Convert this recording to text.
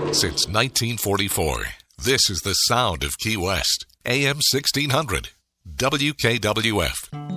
Since 1944, this is the sound of Key West. AM 1600, WKWF.